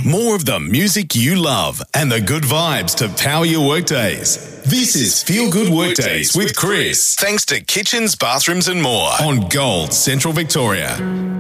More of the music you love and the good vibes to power your workdays. This is Feel Good Workdays with Chris. Thanks to Kitchens, Bathrooms and More on Gold Central Victoria.